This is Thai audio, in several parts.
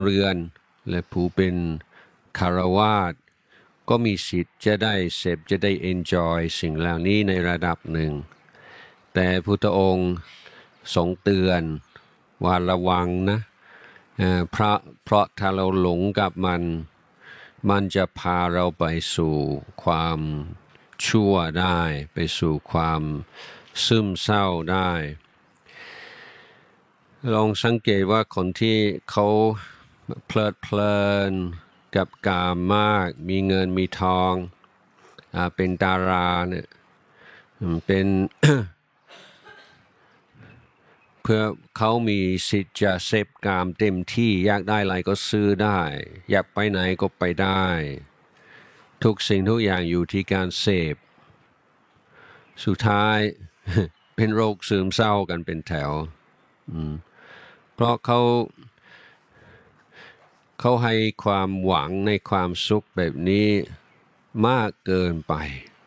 เรือนและผู้เป็นคฤหัสถ์ก็มีสิทธิ์จะได้เสพจะได้ enjoy สิ่งเหล่านี้ในระดับหนึ่งแต่พุทธองค์ทรงเตือนว่าระวังนะเพราะถ้าเราหลงกับมันจะพาเราไปสู่ความชั่วได้ไปสู่ความซึมเศร้าได้ลองสังเกตว่าคนที่เขาเพลินกับกามมากมีเงินมีทองเป็นดาราเนี่ยเป็น เพื่อเขามีสิทธิ์จะเสพกามเต็มที่อยากได้อะไรก็ซื้อได้อยากไปไหนก็ไปได้ทุกสิ่งทุกอย่างอยู่ที่การเสพสุดท้าย เป็นโรคซึมเศร้ากันเป็นแถวเพราะเขาให้ความหวังในความสุขแบบนี้มากเกินไป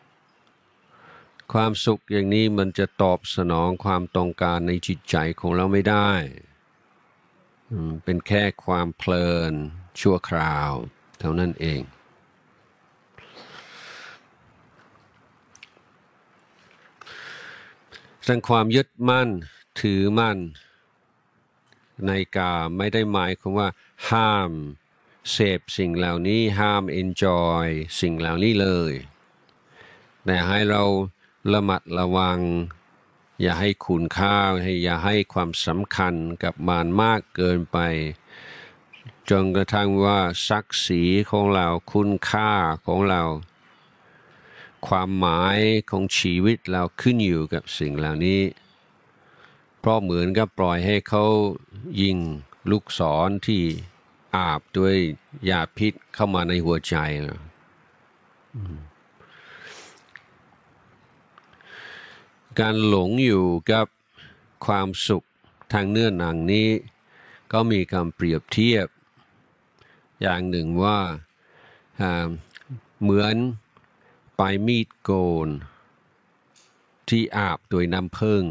ความสุขอย่างนี้มันจะตอบสนองความต้องการในจิตใจของเราไม่ได้เป็นแค่ความเพลินชั่วคราวเท่านั้นเองดังความยึดมั่นถือมั่นในกามไม่ได้หมายความว่าห้ามเสพสิ่งเหล่านี้ห้าม enjoy สิ่งเหล่านี้เลยแต่ให้เราระมัดระวังอย่าให้คุณค่าอย่าให้ความสำคัญกับมันมากเกินไปจนกระทั่งว่าศักดิ์ศรีของเราคุณค่าของเราความหมายของชีวิตเราขึ้นอยู่กับสิ่งเหล่านี้เพราะเหมือนกับปล่อยให้เขายิงลูกศรที่อาบด้วยยาพิษเข้ามาในหัวใจการหลงอยู่กับความสุขทางเนื้อหนังนี้ก็มีการเปรียบเทียบอย่างหนึ่งว่าเหมือนปลายมีดโกนที่อาบด้วยน้ำผึ้ง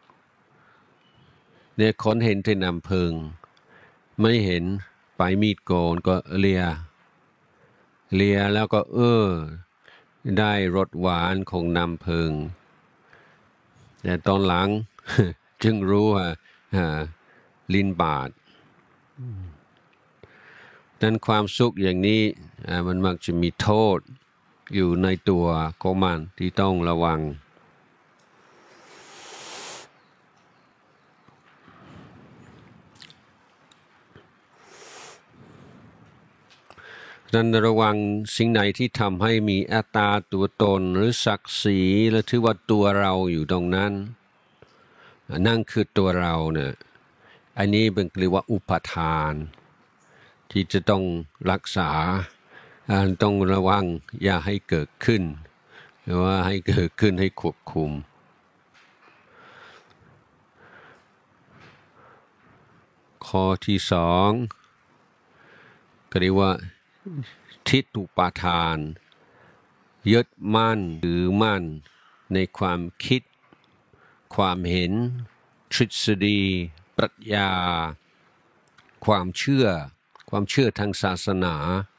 เนี่ยคนเห็นแต่น้ำผึ้งไม่เห็นปลายมีดโกนก็เลียแล้วก็ได้รสหวานของน้ำผึ้งแต่ตอนหลัง จึงรู้ว่าลิ้นบาดดังความสุขอย่างนี้มันมักจะมีโทษอยู่ในตัวของมันที่ต้องระวังดังระวังสิ่งไหนที่ทำให้มีอัตตาตัวตนหรือศักดิ์ศรีและถือว่าตัวเราอยู่ตรงนั้นนั่นคือตัวเราเนี่ยอันนี้เป็นเรียกว่าอุปทานที่จะต้องรักษาต้องระวังอย่าให้เกิดขึ้นหรือว่าให้เกิดขึ้นให้ควบคุมข้อที่สองก็เรียกว่าทิฏฐุปาทานยึดมั่นถือมั่นในความคิดความเห็นทฤษฎีปรัชญาความเชื่อทางศาสนา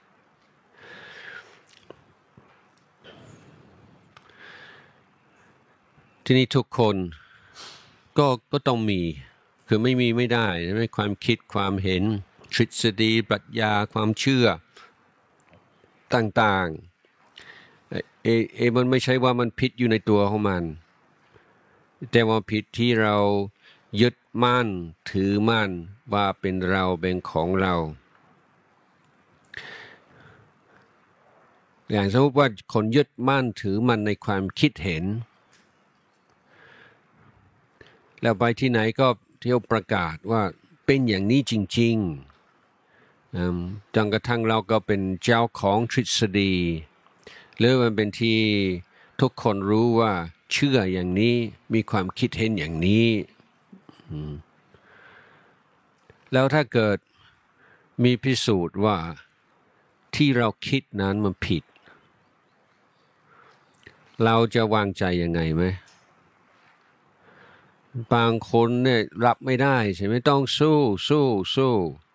ที่นี่ทุกคนก็ต้องมีคือไม่มีไม่ได้ไม่ความคิดความเห็นทฤษฎีปรัชญาความเชื่อต่างๆมันไม่ใช่ว่ามันผิดอยู่ในตัวของมันแต่ว่าผิดที่เรายึดมั่นถือมั่นว่าเป็นเราเป็นของเราอย่างสมมติว่าคนยึดมั่นถือมั่นในความคิดเห็นแล้วไปที่ไหนก็เที่ยวประกาศว่าเป็นอย่างนี้จริงๆจนกระทั่งเราก็เป็นเจ้าของทฤษฎีหรือมันเป็นที่ทุกคนรู้ว่าเชื่ออย่างนี้มีความคิดเห็นอย่างนี้แล้วถ้าเกิดมีพิสูจน์ว่าที่เราคิดนั้นมันผิดเราจะวางใจยังไงไหมบางคนเนี่ยรับไม่ได้ใช่ไหมต้องสู้